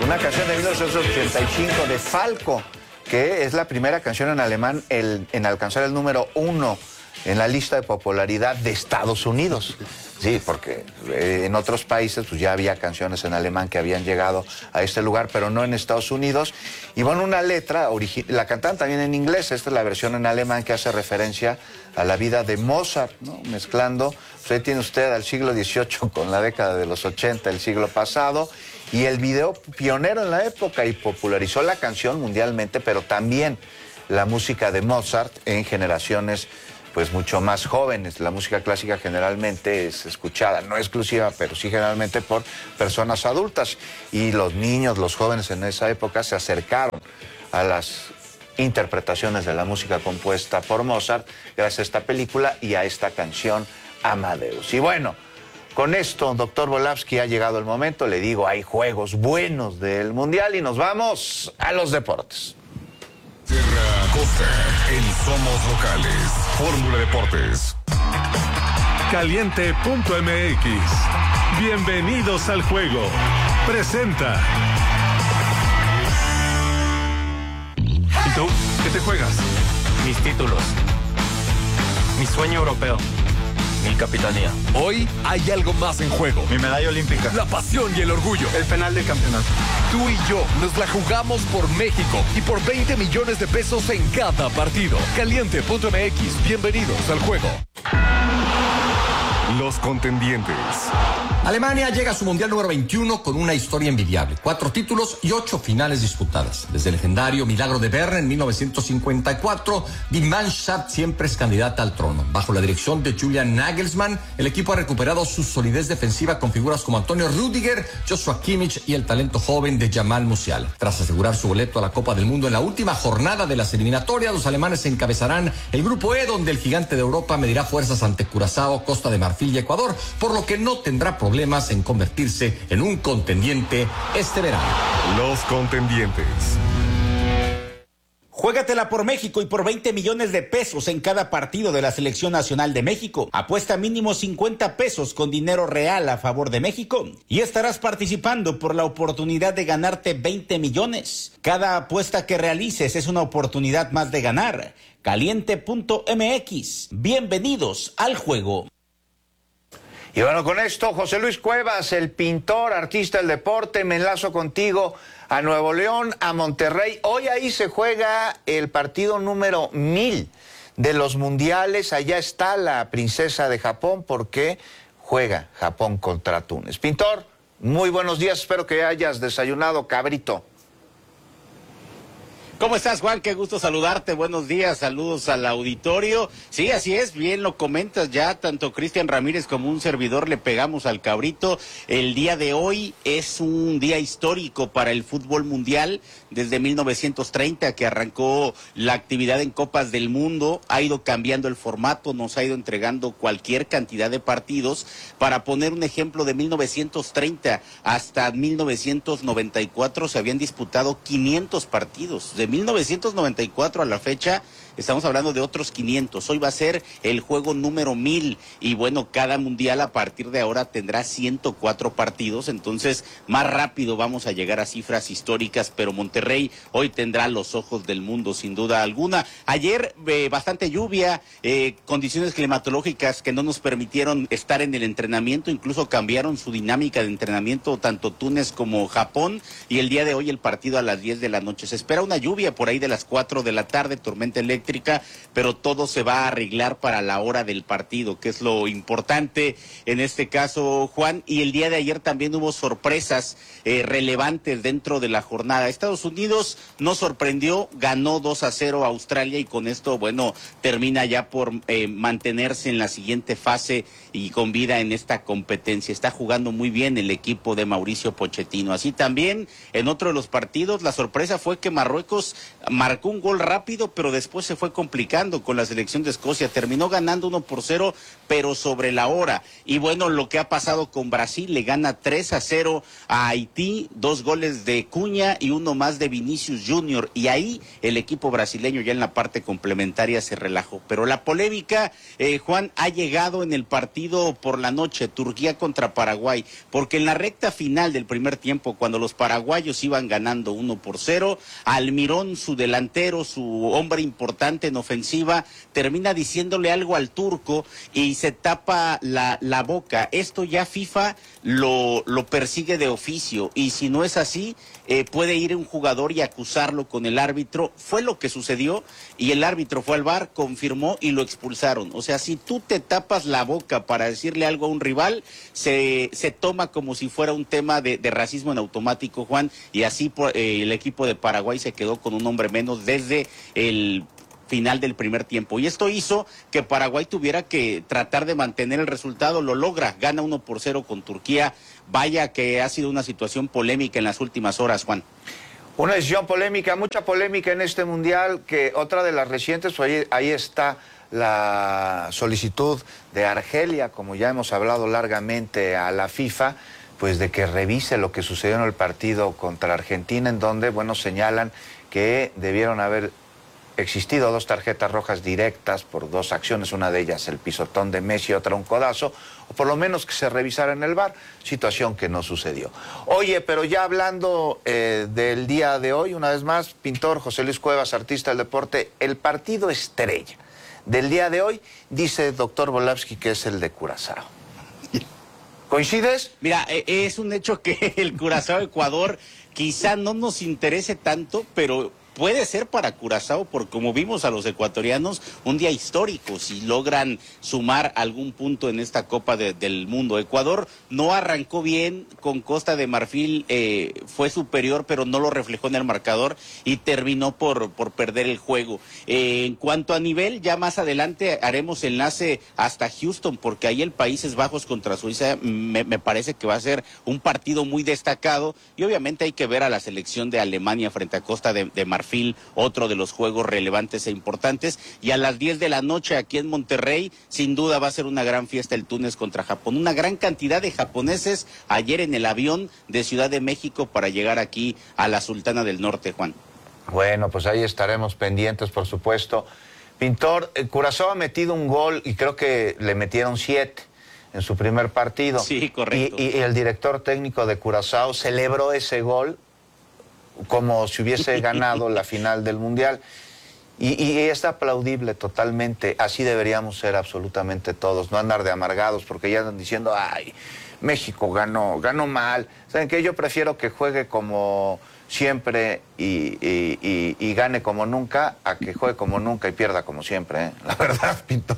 Una canción de 1985 de Falco, que es la primera canción en alemán en alcanzar el número 1 en la lista de popularidad de Estados Unidos. Sí, porque en otros países pues ya había canciones en alemán que habían llegado a este lugar, pero no en Estados Unidos. Y bueno, una letra, la cantan también en inglés, esta es la versión en alemán que hace referencia a la vida de Mozart, ¿no? Mezclando, pues ahí tiene usted al siglo XVIII con la década de los 80, el siglo pasado, y el video pionero en la época y popularizó la canción mundialmente, pero también la música de Mozart en generaciones pues mucho más jóvenes. La música clásica generalmente es escuchada, no exclusiva, pero sí generalmente por personas adultas. Y los niños, los jóvenes en esa época se acercaron a las interpretaciones de la música compuesta por Mozart gracias a esta película y a esta canción Amadeus. Y bueno, con esto, doctor Volavsky, ha llegado el momento. Le digo, hay juegos buenos del Mundial y nos vamos a los deportes. Sierra Costa, en Somos Locales, Fórmula Deportes. Caliente.mx. Bienvenidos al juego. Presenta. ¿Y tú? ¿Qué te juegas? Mis títulos. Mi sueño europeo. Mi capitanía. Hoy hay algo más en juego. Mi medalla olímpica. La pasión y el orgullo. El penal de campeonato. Tú y yo nos la jugamos por México y por 20 millones de pesos en cada partido. Caliente.mx. Bienvenidos al juego. Los contendientes. Alemania llega a su Mundial número 21 con una historia envidiable. 4 títulos y 8 finales disputadas. Desde el legendario Milagro de Bern en 1954, Die Mannschaft siempre es candidata al trono. Bajo la dirección de Julian Nagelsmann, el equipo ha recuperado su solidez defensiva con figuras como Antonio Rüdiger, Joshua Kimmich y el talento joven de Jamal Musiala. Tras asegurar su boleto a la Copa del Mundo en la última jornada de las eliminatorias, los alemanes encabezarán el Grupo E, donde el gigante de Europa medirá fuerzas ante Curazao, Costa de Marfil y Ecuador, por lo que no tendrá problemas en convertirse en un contendiente este verano. Los contendientes. Juégatela por México y por 20 millones de pesos en cada partido de la Selección Nacional de México. Apuesta mínimo 50 pesos con dinero real a favor de México y estarás participando por la oportunidad de ganarte 20 millones. Cada apuesta que realices es una oportunidad más de ganar. Caliente.mx. Bienvenidos al juego. Y bueno, con esto, José Luis Cuevas, el pintor, artista del deporte, me enlazo contigo a Nuevo León, a Monterrey. Hoy ahí se juega el partido número 1000 de los mundiales. Allá está la princesa de Japón porque juega Japón contra Túnez. Pintor, muy buenos días, espero que hayas desayunado cabrito. ¿Cómo estás, Juan? Qué gusto saludarte. Buenos días, saludos al auditorio. Sí, así es, bien lo comentas ya, tanto Cristian Ramírez como un servidor le pegamos al cabrito. El día de hoy es un día histórico para el fútbol mundial. Desde 1930 que arrancó la actividad en Copas del Mundo, ha ido cambiando el formato, nos ha ido entregando cualquier cantidad de partidos. Para poner un ejemplo, de 1930 hasta 1994 se habían disputado 500 partidos. De 1994 a la fecha estamos hablando de otros 500. Hoy va a ser el juego número 1000 y bueno, cada mundial a partir de ahora tendrá 104 partidos, entonces más rápido vamos a llegar a cifras históricas, pero Monterrey hoy tendrá los ojos del mundo sin duda alguna. Ayer bastante lluvia, condiciones climatológicas que no nos permitieron estar en el entrenamiento, incluso cambiaron su dinámica de entrenamiento tanto Túnez como Japón, y el día de hoy el partido a las 10 de la noche. Se espera una lluvia por ahí de las 4 de la tarde, tormenta eléctrica, pero todo se va a arreglar para la hora del partido, que es lo importante en este caso, Juan. Y el día de ayer también hubo sorpresas relevantes dentro de la jornada. Estados Unidos nos sorprendió, ganó 2-0 a Australia y con esto, bueno, termina ya por mantenerse en la siguiente fase y con vida en esta competencia. Está jugando muy bien el equipo de Mauricio Pochettino. Así también, en otro de los partidos, la sorpresa fue que Marruecos marcó un gol rápido, pero después se se fue complicando con la selección de Escocia, terminó ganando 1-0, pero sobre la hora. Y bueno, lo que ha pasado con Brasil, le gana 3-0 a Haití, 2 goles de Cuña y uno más de Vinicius Junior, y ahí el equipo brasileño ya en la parte complementaria se relajó. Pero la polémica, Juan, ha llegado en el partido por la noche, Turquía contra Paraguay, porque en la recta final del primer tiempo, cuando los paraguayos iban ganando 1-0, Almirón, su delantero, su hombre importante en ofensiva, termina diciéndole algo al turco y se tapa la boca. Esto ya FIFA lo persigue de oficio, y si no es así, puede ir un jugador y acusarlo con el árbitro. Fue lo que sucedió, y el árbitro fue al VAR, confirmó y lo expulsaron. O sea, si tú te tapas la boca para decirle algo a un rival, se toma como si fuera un tema de racismo en automático, Juan, y así el equipo de Paraguay se quedó con un hombre menos desde el final del primer tiempo, y esto hizo que Paraguay tuviera que tratar de mantener el resultado. Lo logra, gana 1-0 con Turquía. Vaya que ha sido una situación polémica en las últimas horas, Juan. Una decisión polémica, mucha polémica en este mundial, que otra de las recientes, pues ahí está la solicitud de Argelia, como ya hemos hablado largamente, a la FIFA, pues de que revise lo que sucedió en el partido contra Argentina, en donde, bueno, señalan que debieron haber existido 2 tarjetas rojas directas por 2 acciones, una de ellas el pisotón de Messi, otra un codazo, o por lo menos que se revisara en el VAR, situación que no sucedió. Oye, pero ya hablando del día de hoy, una vez más, pintor José Luis Cuevas, artista del deporte, el partido estrella del día de hoy, dice el doctor Volavsky que es el de Curazao. ¿Coincides? Mira, es un hecho que el Curazao-Ecuador quizá no nos interese tanto, pero puede ser para Curazao, porque como vimos a los ecuatorianos, un día histórico si logran sumar algún punto en esta Copa del Mundo. Ecuador no arrancó bien, con Costa de Marfil fue superior, pero no lo reflejó en el marcador y terminó por perder el juego. En cuanto a nivel, ya más adelante haremos enlace hasta Houston, porque ahí el Países Bajos contra Suiza me parece que va a ser un partido muy destacado, y obviamente hay que ver a la selección de Alemania frente a Costa de Marfil, otro de los juegos relevantes e importantes. Y a las 10 de la noche aquí en Monterrey, sin duda va a ser una gran fiesta el Túnez contra Japón. Una gran cantidad de japoneses ayer en el avión de Ciudad de México para llegar aquí a la Sultana del Norte, Juan. Bueno, pues ahí estaremos pendientes, por supuesto. Pintor, Curazao ha metido un gol y creo que le metieron 7 en su primer partido. Sí, correcto. Y el director técnico de Curazao celebró ese gol como si hubiese ganado la final del Mundial. Y es aplaudible totalmente. Así deberíamos ser absolutamente todos, no andar de amargados, porque ya andan diciendo, ay, México ganó mal. ¿Saben qué? Yo prefiero que juegue como siempre y gane como nunca, a que juegue como nunca y pierda como siempre, ¿eh? La verdad, pintor.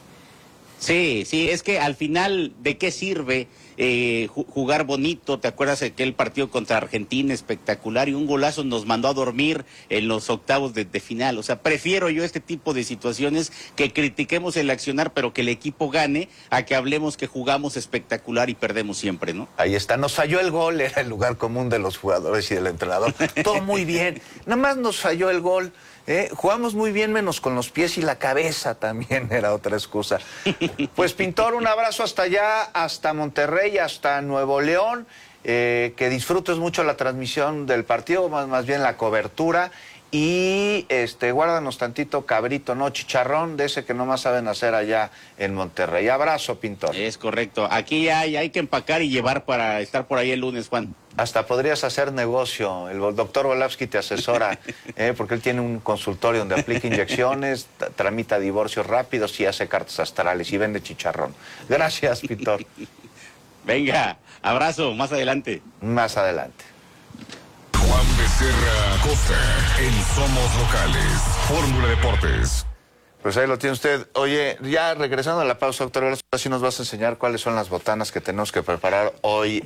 Sí, es que al final, ¿de qué sirve jugar bonito? ¿Te acuerdas de aquel partido contra Argentina espectacular y un golazo nos mandó a dormir en los octavos de final? O sea, prefiero yo este tipo de situaciones, que critiquemos el accionar pero que el equipo gane, a que hablemos que jugamos espectacular y perdemos siempre, ¿no? Ahí está, nos falló el gol, era el lugar común de los jugadores y del entrenador. Todo muy bien, nada más nos falló el gol. Jugamos muy bien menos con los pies, y la cabeza también era otra excusa. Pues pintor, un abrazo hasta allá, hasta Monterrey, hasta Nuevo León, que disfrutes mucho la transmisión del partido, más bien la cobertura, y guárdanos tantito cabrito, ¿no? Chicharrón de ese que nomás saben hacer allá en Monterrey. Abrazo, pintor. Es correcto, aquí hay que empacar y llevar para estar por ahí el lunes, Juan. Hasta podrías hacer negocio, el doctor Volavsky te asesora, porque él tiene un consultorio donde aplica inyecciones, tramita divorcios rápidos y hace cartas astrales y vende chicharrón. Gracias, pintor. Venga, abrazo, más adelante. Más adelante. Juan Becerra Costa en Somos Locales, Fórmula Deportes. Pues ahí lo tiene usted. Oye, ya regresando a la pausa, doctor, ahora sí nos vas a enseñar cuáles son las botanas que tenemos que preparar hoy,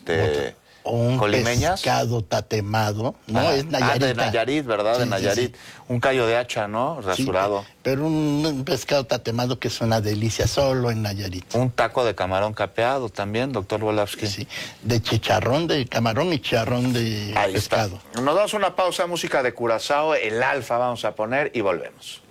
un colimeñas. Pescado tatemado, ¿no? Es Nayarit. De Nayarit, ¿verdad? Sí, de Nayarit. sí. Un callo de hacha, ¿no? Rasurado. Sí, pero un pescado tatemado que es una delicia solo en Nayarit. Un taco de camarón capeado también, doctor Volavsky. Sí, de chicharrón de camarón y chicharrón de ahí pescado. Está. Nos damos una pausa, música de Curazao, el Alfa vamos a poner y volvemos.